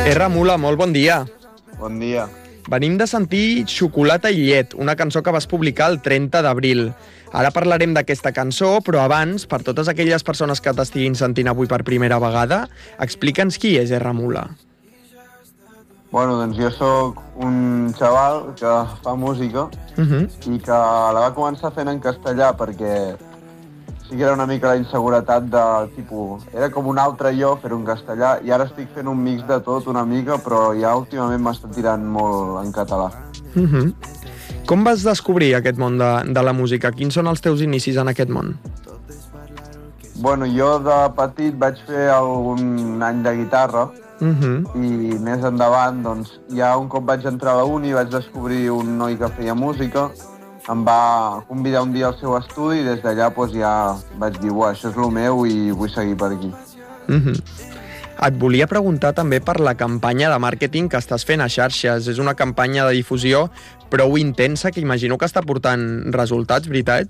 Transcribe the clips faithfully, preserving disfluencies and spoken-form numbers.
R. Mula, molt bon dia. Bon dia. Venim de sentir Xocolata i llet, una cançó que vas publicar el trenta d'abril. Ara parlarem d'aquesta cançó, però abans, per totes aquelles persones que t'estiguin sentint avui per primera vegada, explica'ns qui és R. Mula. Bueno, doncs jo sóc un xaval que fa música Uh -huh. i que la va començar fent en castellà perquè sí que era una mica la inseguretat de tipus... Era com un altre jo fer-ho en castellà i ara estic fent un mix de tot una mica, però ja últimament m'està tirant molt en català. Uh -huh. Com vas descobrir aquest món de, de la música? Quins són els teus inicis en aquest món? Bueno, jo de petit vaig fer algun any de guitarra Uh -huh. i més endavant, doncs, ja un cop vaig entrar a la uni vaig descobrir un noi que feia música, em va convidar un dia al seu estudi i des d'allà doncs, ja vaig dir, uah, això és el meu i vull seguir per aquí. Uh -huh. Et volia preguntar també per la campanya de màrqueting que estàs fent a xarxes. És una campanya de difusió prou intensa que imagino que està portant resultats, veritat?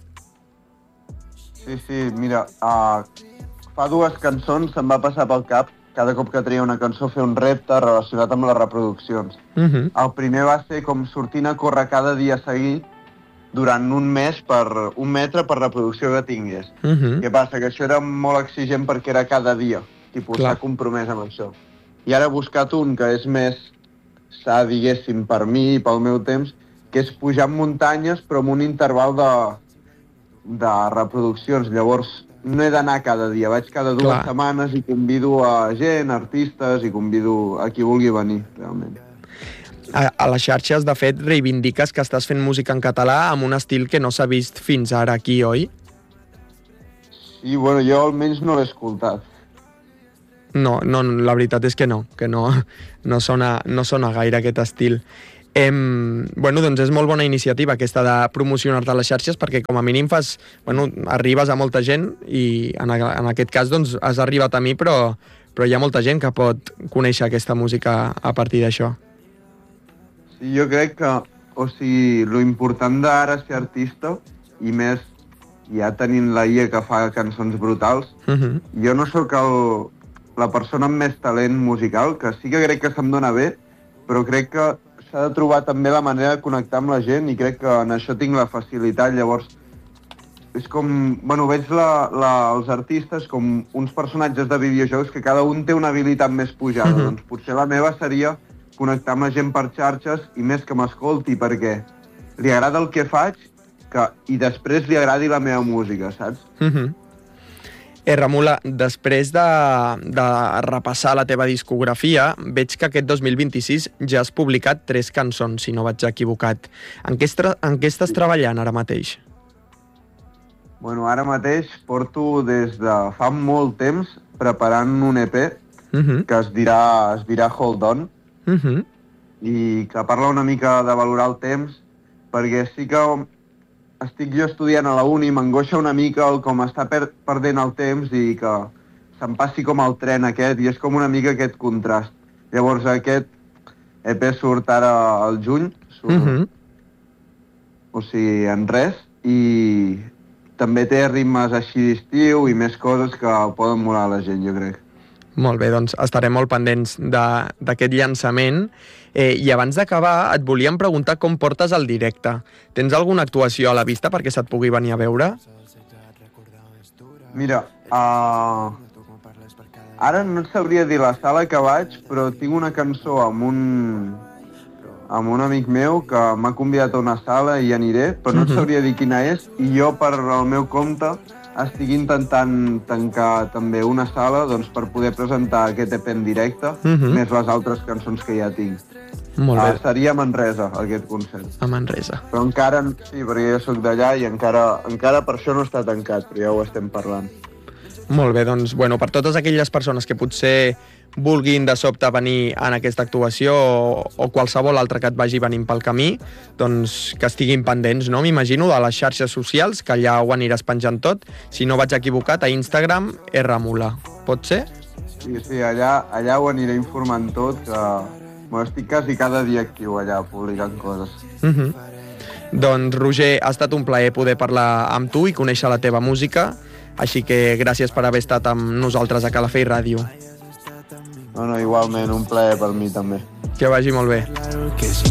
Sí, sí, mira, uh, fa dues cançons se'm va passar pel cap cada cop que treia una cançó fer un repte relacionat amb les reproduccions. Uh -huh. El primer va ser com sortint a córrer cada dia seguit durant un mes per un metre per reproducció que tingués. Uh -huh. Què passa? Que això era molt exigent perquè era cada dia. Tipus, s'ha compromès amb això. I ara he buscat un que és més sa, diguéssim, per mi i pel meu temps, que és pujar en muntanyes però amb un interval de, de reproduccions. Llavors, no he d'anar cada dia, vaig cada dues Clar. setmanes i convido a gent, artistes, i convido a qui vulgui venir, realment. A, a les xarxes, de fet, reivindiques que estàs fent música en català amb un estil que no s'ha vist fins ara aquí, oi? Sí, bueno, jo almenys no l'he escoltat. No, no, la veritat és que no, que no, no, sona, no sona gaire aquest estil. Em, bueno, doncs és molt bona iniciativa aquesta de promocionar-te a les xarxes perquè com a mínim fas, bueno, arribes a molta gent i en, a, en aquest cas doncs has arribat a mi, però, però hi ha molta gent que pot conèixer aquesta música a partir d'això. Sí, jo crec que, o sigui, lo important d'ara ser artista i més ja tenint la I A que fa cançons brutals, Uh -huh. jo no sóc el, la persona amb més talent musical, que sí que crec que se'm dona bé, però crec que s'ha de trobar també la manera de connectar amb la gent i crec que en això tinc la facilitat. Llavors, és com... Bueno, veig la, la, els artistes com uns personatges de videojocs que cada un té una habilitat més pujada. Uh-huh. Doncs potser la meva seria connectar amb la gent per xarxes i més que m'escolti perquè li agrada el que faig que, i després li agradi la meva música, saps? Uh -huh. R. Mula, després de, de repassar la teva discografia, veig que aquest dos mil vint-i-sis ja has publicat tres cançons, si no vaig equivocat. En què, estra, en què estàs treballant ara mateix? Bueno, ara mateix porto des de fa molt temps preparant un E P Uh -huh. que es dirà, es dirà Hold On Uh -huh. i que parla una mica de valorar el temps perquè sí que estic jo estudiant a la uni, m'angoixa una mica el com està per perdent el temps i que se'm passi com el tren aquest i és com una mica aquest contrast. Llavors aquest E P surt ara al juny, surt, Uh -huh. o sigui, en res, i també té ritmes així d'estiu i més coses que poden molar a la gent, jo crec. Molt bé, doncs estarem molt pendents d'aquest llançament. Eh, I abans d'acabar, et volíem preguntar com portes el directe. Tens alguna actuació a la vista perquè se't pugui venir a veure? Mira, uh, ara no et sabria dir la sala que vaig, però tinc una cançó amb un, amb un amic meu que m'ha convidat a una sala i aniré, però no et sabria dir quina és, i jo per al meu compte estic intentant tancar també una sala doncs, per poder presentar aquest E P en directe, Uh -huh. més les altres cançons que ja tinc. Molt bé. Uh, seria a Manresa, aquest concert. A Manresa. Però encara, sí, perquè jo sóc d'allà i encara, encara per això no està tancat, però ja ho estem parlant. Molt bé, doncs, bueno, per totes aquelles persones que potser vulguin de sobte venir en aquesta actuació o, o qualsevol altra que et vagi venint pel camí, doncs que estiguin pendents, no? M'imagino, de les xarxes socials, que allà ho aniràs penjant tot. Si no vaig equivocat, a Instagram, R. Mula. Pot ser? Sí, sí, allà, allà ho aniré informant tot, que bueno, estic quasi cada dia actiu allà, publicant coses. Uh -huh. Doncs, Roger, ha estat un plaer poder parlar amb tu i conèixer la teva música, així que gràcies per haver estat amb nosaltres a Calafell Ràdio. No, no, igualment, un plaer per mi també. Que vagi molt bé.